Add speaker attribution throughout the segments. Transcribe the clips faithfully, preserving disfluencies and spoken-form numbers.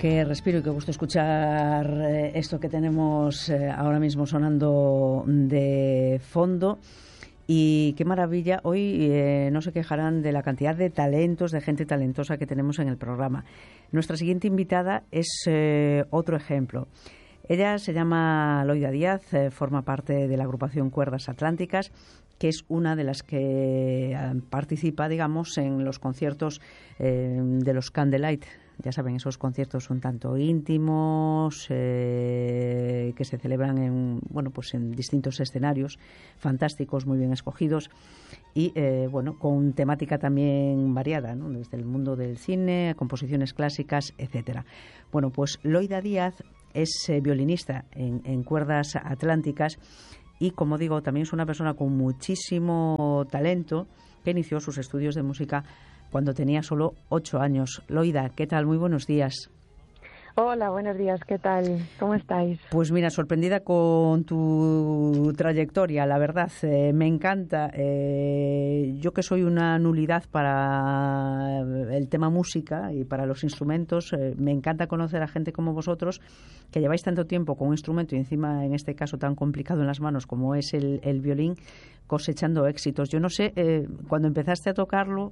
Speaker 1: Qué respiro y qué gusto escuchar esto que tenemos ahora mismo sonando de fondo. Y qué maravilla, hoy eh, no se quejarán de la cantidad de talentos, de gente talentosa que tenemos en el programa. Nuestra siguiente invitada es eh, otro ejemplo. Ella se llama Loida Díaz, eh, forma parte de la agrupación Cuerdas Atlánticas, que es una de las que eh, participa, digamos, en los conciertos eh, de los Candlelight. Ya saben, esos conciertos un tanto íntimos, eh, que se celebran en, bueno, pues en distintos escenarios fantásticos, muy bien escogidos y eh, bueno, con temática también variada, ¿no? Desde el mundo del cine, composiciones clásicas, etcétera. Bueno, pues Loida Díaz es eh, violinista en, en Cuerdas Atlánticas y, como digo, también es una persona con muchísimo talento que inició sus estudios de música cuando tenía solo ocho años. Loida, ¿qué tal? Muy buenos días.
Speaker 2: Hola, buenos días, ¿qué tal? ¿Cómo estáis?
Speaker 1: Pues mira, sorprendida con tu trayectoria, la verdad, eh, me encanta. Eh, yo que soy una nulidad para el tema música y para los instrumentos, eh, me encanta conocer a gente como vosotros, que lleváis tanto tiempo con un instrumento y encima, en este caso, tan complicado en las manos como es el, el violín, cosechando éxitos. Yo no sé, eh, cuando empezaste a tocarlo,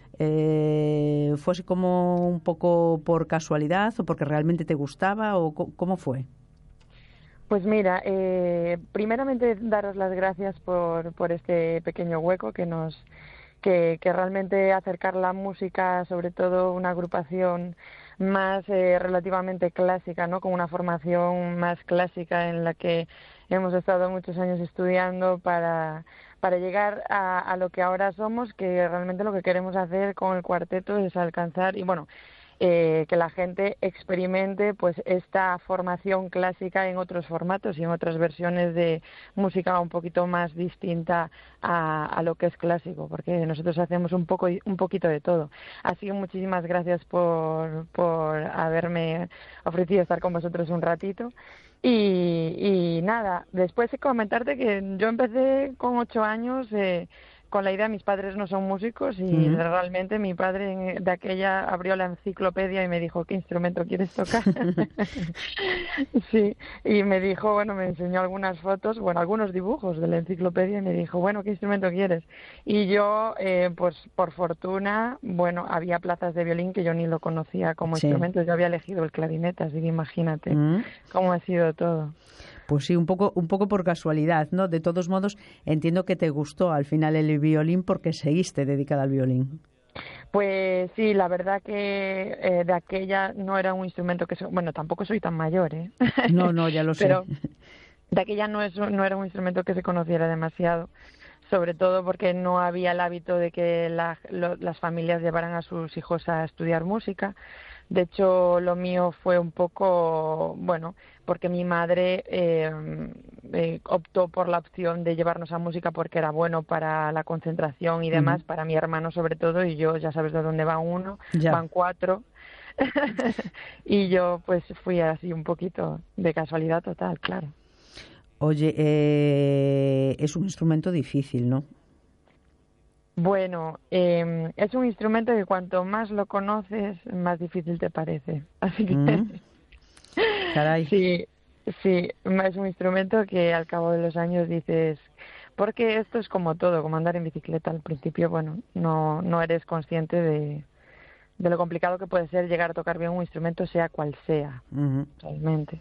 Speaker 1: Eh, ¿fue así como un poco por casualidad o porque realmente te gustaba o cómo fue?
Speaker 2: Pues mira, eh, primeramente daros las gracias por, por este pequeño hueco que nos que, que realmente acercar la música, sobre todo una agrupación más eh, relativamente clásica, ¿no? Con una formación más clásica en la que hemos estado muchos años estudiando para para llegar a, a lo que ahora somos, que realmente lo que queremos hacer con el cuarteto es alcanzar, y bueno, eh, que la gente experimente pues esta formación clásica en otros formatos y en otras versiones de música un poquito más distinta a, a lo que es clásico, porque nosotros hacemos un poco un poquito de todo. Así que muchísimas gracias por, por haberme ofrecido estar con vosotros un ratito. Y, y nada, después de comentarte que yo empecé con ocho años eh, con la idea, mis padres no son músicos y uh-huh. realmente mi padre de aquella abrió la enciclopedia y me dijo, ¿qué instrumento quieres tocar? Sí, y me dijo, bueno, me enseñó algunas fotos, bueno, algunos dibujos de la enciclopedia y me dijo, bueno, ¿qué instrumento quieres? Y yo, eh, pues por fortuna, bueno, había plazas de violín que yo ni lo conocía como sí. instrumento, yo había elegido el clarinete, así que imagínate uh-huh. cómo ha sido todo.
Speaker 1: Pues sí, un poco, un poco por casualidad, ¿no? De todos modos, entiendo que te gustó al final el violín porque seguiste dedicada al violín.
Speaker 2: Pues sí, la verdad que eh, de aquella no era un instrumento que... So- bueno, tampoco soy tan mayor, ¿eh?
Speaker 1: No, no, ya lo sé.
Speaker 2: Pero de aquella no, es, no era un instrumento que se conociera demasiado, sobre todo porque no había el hábito de que la, lo, las familias llevaran a sus hijos a estudiar música. De hecho, lo mío fue un poco, bueno, porque mi madre eh, eh, optó por la opción de llevarnos a música porque era bueno para la concentración y demás, uh-huh. para mi hermano sobre todo, y yo ya sabes de dónde va uno, ya. Van cuatro. Y yo pues fui así un poquito de casualidad total, claro.
Speaker 1: Oye, eh, es un instrumento difícil, ¿no?
Speaker 2: Bueno, eh, es un instrumento que cuanto más lo conoces, más difícil te parece. Así que
Speaker 1: mm. Caray.
Speaker 2: Sí, sí, es un instrumento que al cabo de los años dices, porque esto es como todo, como andar en bicicleta. Al principio, bueno, no, no eres consciente de, de lo complicado que puede ser llegar a tocar bien un instrumento, sea cual sea, uh-huh. realmente.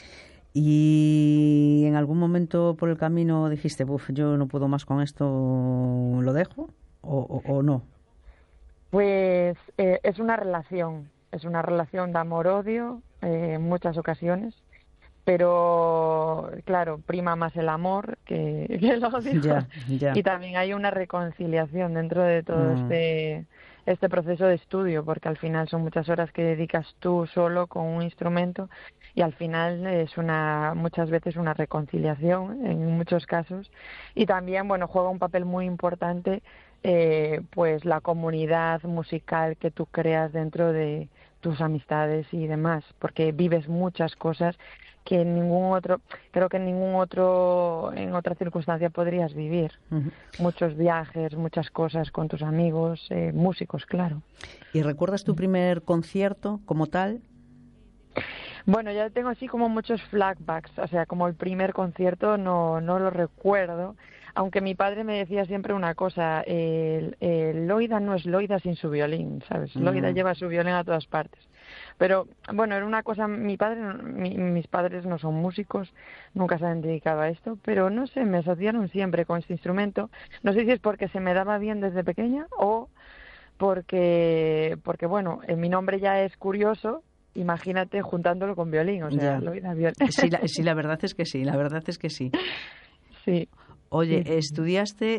Speaker 1: ¿Y en algún momento por el camino dijiste, buf, yo no puedo más con esto, lo dejo? ¿O, o, o no?
Speaker 2: Pues eh, es una relación, es una relación de amor-odio eh, en muchas ocasiones, pero claro, prima más el amor que, que el odio.
Speaker 1: Ya, ya.
Speaker 2: Y también hay una reconciliación dentro de todo mm. este, este proceso de estudio, porque al final son muchas horas que dedicas tú solo con un instrumento y al final es una muchas veces una reconciliación en muchos casos. Y también, bueno, juega un papel muy importante Eh, pues la comunidad musical que tú creas dentro de tus amistades y demás, porque vives muchas cosas que en ningún otro, creo que en ningún otro, en otra circunstancia podrías vivir. Uh-huh. Muchos viajes, muchas cosas con tus amigos, eh, músicos, claro.
Speaker 1: ¿Y recuerdas tu primer concierto como tal?
Speaker 2: Bueno, ya tengo así como muchos flashbacks, o sea, como el primer concierto no, no lo recuerdo, aunque mi padre me decía siempre una cosa, el, el Loida no es Loida sin su violín, ¿sabes? Loida
Speaker 1: Mm.
Speaker 2: lleva su violín a todas partes. Pero bueno, era una cosa, mi padre, mi- mis padres no son músicos, nunca se han dedicado a esto, pero no sé, me asociaron siempre con este instrumento. No sé si es porque se me daba bien desde pequeña o porque, porque bueno, eh, mi nombre ya es curioso, imagínate juntándolo con violín, o sea,
Speaker 1: Ya.
Speaker 2: Loida violín.
Speaker 1: Sí, la, sí, la verdad es que sí, la verdad es que sí.
Speaker 2: Sí,
Speaker 1: Oye,
Speaker 2: sí, sí, sí.
Speaker 1: estudiaste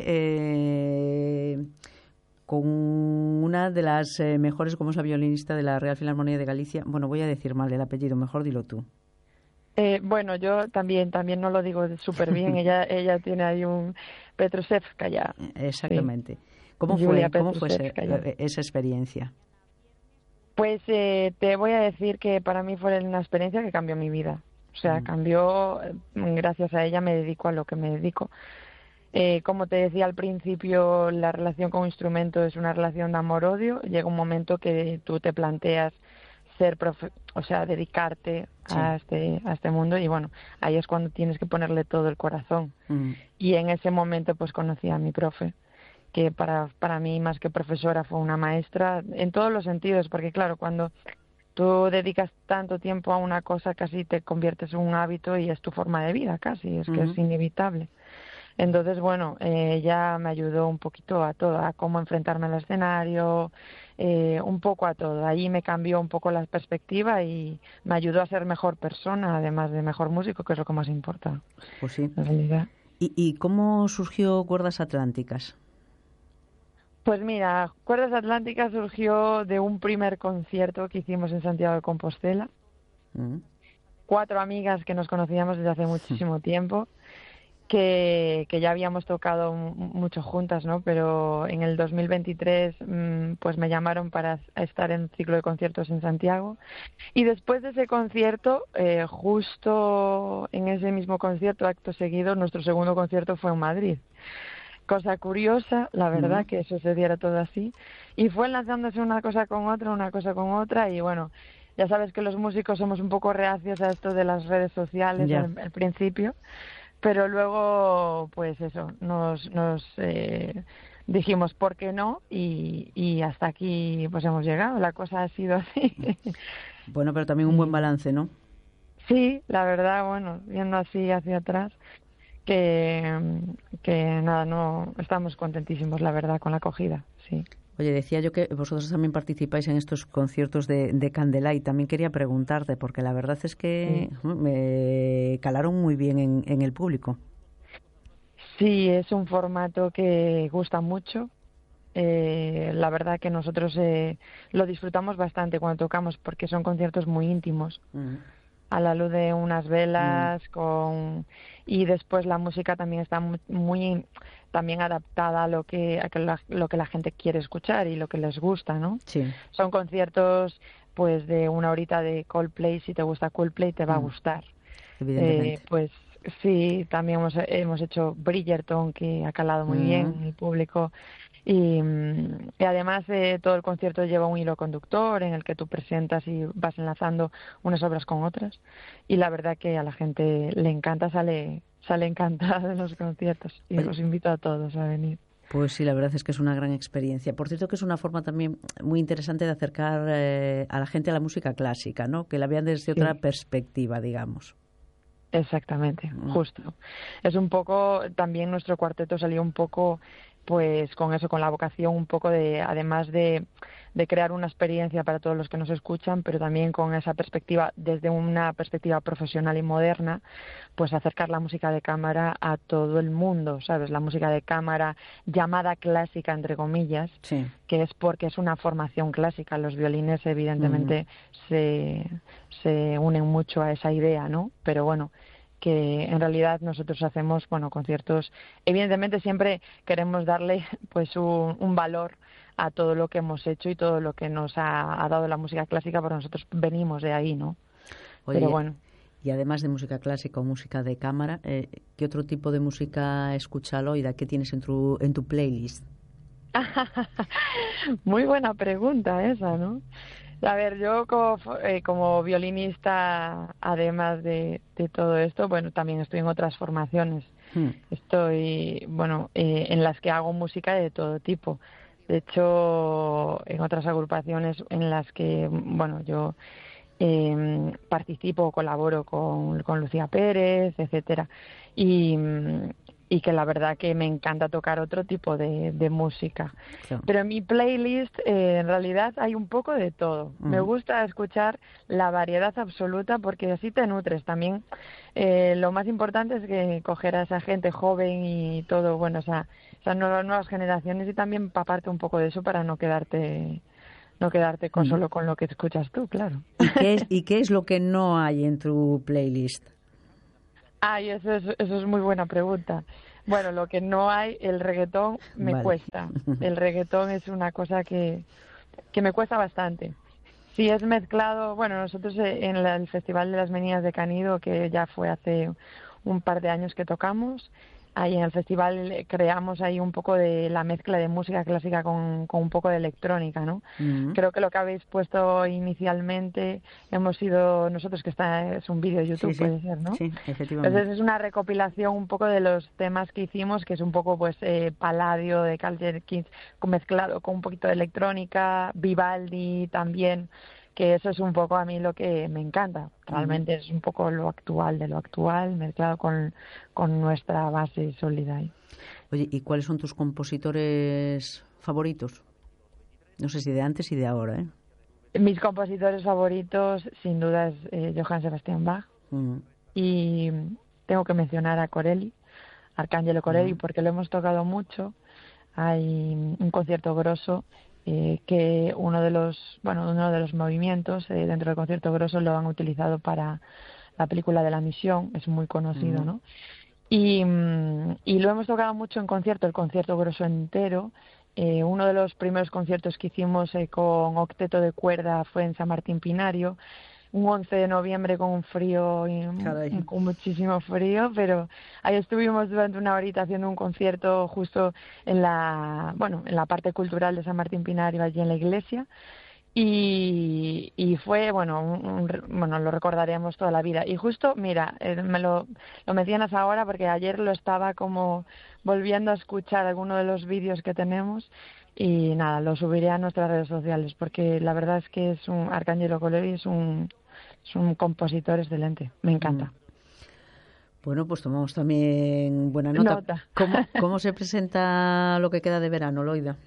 Speaker 1: eh, con una de las eh, mejores, como es la violinista de la Real Filarmonía de Galicia. Bueno, voy a decir mal el apellido, mejor dilo tú.
Speaker 2: Eh, bueno, yo también, también no lo digo súper bien. Ella, ella tiene ahí un Petrusevskaya, sí,
Speaker 1: Exactamente. ¿Cómo
Speaker 2: Julia
Speaker 1: fue, cómo fue ese-
Speaker 2: Petrusevskaya.
Speaker 1: eh, esa experiencia?
Speaker 2: Pues eh, te voy a decir que para mí fue una experiencia que cambió mi vida. O sea,
Speaker 1: Mm,
Speaker 2: cambió, eh, gracias a ella me dedico a lo que me dedico. Eh, como te decía al principio, la relación con un instrumento es una relación de amor-odio. Llega un momento que tú te planteas ser profe, o sea, dedicarte
Speaker 1: sí.
Speaker 2: a este, a este mundo y bueno, ahí es cuando tienes que ponerle todo el corazón.
Speaker 1: Mm,
Speaker 2: Y en ese momento pues conocí a mi profe, que para, para mí más que profesora fue una maestra en todos los sentidos, porque claro, cuando tú dedicas tanto tiempo a una cosa casi te conviertes en un hábito y es tu forma de vida casi, es que es
Speaker 1: ujú.
Speaker 2: inevitable. Entonces, bueno, eh, ella me ayudó un poquito a todo, a cómo enfrentarme al escenario, eh, un poco a todo. Allí me cambió un poco la perspectiva y me ayudó a ser mejor persona, además de mejor músico, que es lo que más importa,
Speaker 1: Pues sí.
Speaker 2: en realidad.
Speaker 1: ¿Y, y cómo surgió Cuerdas Atlánticas?
Speaker 2: Pues mira, Cuerdas Atlánticas surgió de un primer concierto que hicimos en Santiago de Compostela.
Speaker 1: Mm.
Speaker 2: Cuatro amigas que nos conocíamos desde hace muchísimo tiempo, que, que ya habíamos tocado m- mucho juntas, ¿no? Pero en el dos mil veintitrés mm, pues me llamaron para estar en un ciclo de conciertos en Santiago. Y después de ese concierto, eh, justo en ese mismo concierto, acto seguido, nuestro segundo concierto fue en Madrid. Cosa curiosa, la
Speaker 1: Mm.
Speaker 2: verdad, que sucediera todo así. Y fue enlazándose una cosa con otra, una cosa con otra, y bueno, ya sabes que los músicos somos un poco reacios a esto de las redes sociales
Speaker 1: Ya.
Speaker 2: al, al principio, pero luego, pues eso, nos, nos eh, dijimos por qué no, y, y hasta aquí pues hemos llegado. La cosa ha sido así.
Speaker 1: Bueno, pero también un buen
Speaker 2: Y
Speaker 1: balance, ¿no?
Speaker 2: sí, la verdad, bueno, viendo así hacia atrás que, que nada, no estamos contentísimos, la verdad, con la acogida, sí.
Speaker 1: Oye, decía yo que vosotros también participáis en estos conciertos de, de Candela y también quería preguntarte, porque la verdad es que
Speaker 2: Sí,
Speaker 1: mm, me calaron muy bien en, en el público.
Speaker 2: sí, es un formato que gusta mucho. Eh, la verdad que nosotros eh, lo disfrutamos bastante cuando tocamos porque son conciertos muy íntimos,
Speaker 1: Mm,
Speaker 2: a la luz de unas
Speaker 1: mm,
Speaker 2: velas con y después la música también está muy, muy también adaptada a lo que a que la, lo que la gente quiere escuchar y lo que les gusta, ¿no?
Speaker 1: sí,
Speaker 2: Son conciertos pues de una horita de Coldplay, si te gusta Coldplay te va a
Speaker 1: mm,
Speaker 2: gustar. Eh,
Speaker 1: evidentemente.
Speaker 2: pues sí, también hemos, hemos hecho Bridgerton, que ha calado muy bien
Speaker 1: Mm.
Speaker 2: en el público. Y, mm, y además eh, todo el concierto lleva un hilo conductor en el que tú presentas y vas enlazando unas obras con otras. Y la verdad que a la gente le encanta, sale, sale encantada de los conciertos. Y
Speaker 1: Oye,
Speaker 2: os invito a todos a venir.
Speaker 1: pues sí, la verdad es que es una gran experiencia. Por cierto, que es una forma también muy interesante de acercar eh, a la gente a la música clásica, ¿no? Que la vean desde otra
Speaker 2: Sí.
Speaker 1: perspectiva, digamos.
Speaker 2: Exactamente,
Speaker 1: Mm,
Speaker 2: justo. Es un poco, también nuestro cuarteto salió un poco, pues con eso, con la vocación un poco de, además de, de crear una experiencia para todos los que nos escuchan, pero también con esa perspectiva, desde una perspectiva profesional y moderna, pues acercar la música de cámara a todo el mundo, ¿sabes? La música de cámara llamada clásica, entre comillas,
Speaker 1: sí.
Speaker 2: que es porque es una formación clásica. Los violines,
Speaker 1: Ujú.
Speaker 2: evidentemente, se, se unen mucho a esa idea, ¿no? Pero bueno, que en realidad nosotros hacemos, bueno, conciertos. Evidentemente siempre queremos darle, pues, un, un valor a todo lo que hemos hecho y todo lo que nos ha, ha dado la música clásica, porque nosotros venimos de ahí, ¿no? Pero
Speaker 1: Oye,
Speaker 2: bueno.
Speaker 1: y además de música clásica o música de cámara, eh, ¿qué otro tipo de música escucha Loida? ¿Qué tienes en tu, en tu playlist?
Speaker 2: Muy buena pregunta esa, ¿no? A ver, yo como, eh, como violinista, además de, de todo esto, bueno, también estoy en otras formaciones.
Speaker 1: Hmm.
Speaker 2: Estoy, bueno, eh, en las que hago música de todo tipo. De hecho, en otras agrupaciones en las que, bueno, yo eh, participo, colaboro con, con Lucía Pérez, etcétera. Y, y que la verdad que me encanta tocar otro tipo de, de música.
Speaker 1: Claro.
Speaker 2: Pero en mi playlist eh, en realidad hay un poco de todo.
Speaker 1: Uh-huh.
Speaker 2: Me gusta escuchar la variedad absoluta porque así te nutres también. Eh, lo más importante es que coger a esa gente joven y todo, bueno, o sea, esas nuevas, nuevas generaciones y también empaparte un poco de eso para no quedarte no quedarte con, uh-huh. solo con lo que escuchas tú, claro.
Speaker 1: ¿Y qué es, y qué es lo que no hay en tu playlist?
Speaker 2: Ay, eso es, eso es muy buena pregunta. Bueno, lo que no hay, el reggaetón me vale. cuesta. El reggaetón es una cosa que, que me cuesta bastante. Si es mezclado, bueno, nosotros en la, el Festival de las Meninas de Canido, que ya fue hace un par de años que tocamos, ahí en el festival creamos ahí un poco de la mezcla de música clásica con, con un poco de electrónica, ¿no? Uh-huh. Creo que lo que habéis puesto inicialmente hemos sido nosotros, que está es un vídeo de YouTube, sí, sí. puede ser, ¿no?
Speaker 1: Sí, efectivamente.
Speaker 2: Entonces es una recopilación un poco de los temas que hicimos, que es un poco pues eh, Palladio de Culture Kings mezclado con un poquito de electrónica, Vivaldi también, que eso es un poco a mí lo que me encanta. Realmente es un poco lo actual de lo actual, mezclado con, con nuestra base sólida.
Speaker 1: Oye, ¿y cuáles son tus compositores favoritos? No sé si de antes y de ahora, ¿eh?
Speaker 2: Mis compositores favoritos, sin duda, es eh, Johann Sebastian Bach. Uh-huh. Y tengo que mencionar a Corelli, Arcangelo Corelli, uh-huh. porque lo hemos tocado mucho. Hay un concierto grosso Eh, que uno de los bueno uno de los movimientos eh, dentro del concierto grosso lo han utilizado para la película de La Misión, es muy conocido, uh-huh. ¿no? Y, y lo hemos tocado mucho en concierto, el concierto grosso entero. Eh, uno de los primeros conciertos que hicimos eh, con octeto de cuerda fue en San Martín Pinario, un once de noviembre con un frío, y, con muchísimo frío, pero ahí estuvimos durante una horita haciendo un concierto justo en la, bueno, en la parte cultural de San Martín Pinario, allí en la iglesia, y, y fue, bueno, un, un, bueno, lo recordaremos toda la vida. Y justo, mira, eh, me lo, lo mencionas ahora porque ayer lo estaba como volviendo a escuchar alguno de los vídeos que tenemos. Y nada, lo subiré a nuestras redes sociales porque la verdad es que es un Arcangelo Corelli, es un, es un compositor excelente, me encanta. Mm.
Speaker 1: Bueno, pues tomamos también buena nota.
Speaker 2: nota.
Speaker 1: ¿Cómo, ¿Cómo se presenta lo que queda de verano, Loida?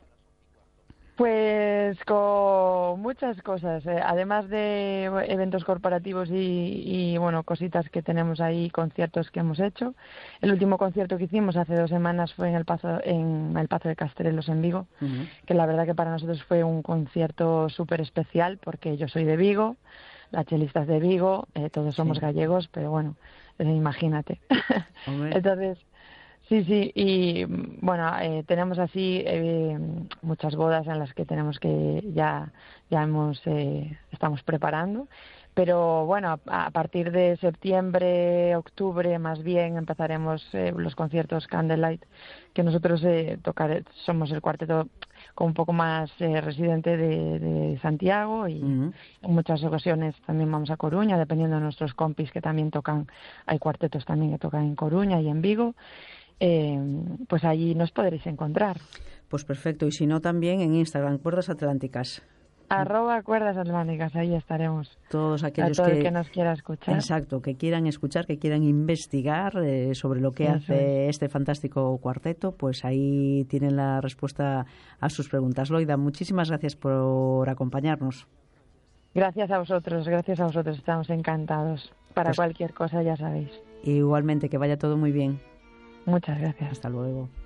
Speaker 2: Pues con muchas cosas, eh. además de eventos corporativos y, y bueno, cositas que tenemos ahí, conciertos que hemos hecho. El último concierto que hicimos hace dos semanas fue en el Pazo, en el Pazo de Castrelos en Vigo, uh-huh. que la verdad que para nosotros fue un concierto súper especial porque yo soy de Vigo, la chelista es de Vigo, eh, todos somos sí. gallegos, pero bueno, eh, imagínate. Entonces... Sí, sí, y bueno, eh, tenemos así eh, muchas bodas en las que tenemos que ya ya hemos eh, estamos preparando, pero bueno, a, a partir de septiembre, octubre más bien empezaremos eh, los conciertos Candlelight, que nosotros eh, tocar, somos el cuarteto con un poco más eh, residente de, de Santiago y uh-huh. en muchas ocasiones también vamos a Coruña, dependiendo de nuestros compis que también tocan, hay cuartetos también que tocan en Coruña y en Vigo. Eh, pues allí nos podréis encontrar.
Speaker 1: Pues perfecto, y si no también en Instagram, Cuerdas Atlánticas.
Speaker 2: Arroba Cuerdas Atlánticas, ahí estaremos.
Speaker 1: Todos aquellos
Speaker 2: todo
Speaker 1: que,
Speaker 2: el que nos quiera escuchar.
Speaker 1: Exacto, que quieran escuchar, que quieran investigar eh, sobre lo que Eso hace es. este fantástico cuarteto, pues ahí tienen la respuesta a sus preguntas. Loida, muchísimas gracias por acompañarnos.
Speaker 2: Gracias a vosotros, gracias a vosotros, estamos encantados. Para pues, cualquier cosa ya sabéis.
Speaker 1: Igualmente, que vaya todo muy bien.
Speaker 2: Muchas gracias.
Speaker 1: Hasta luego.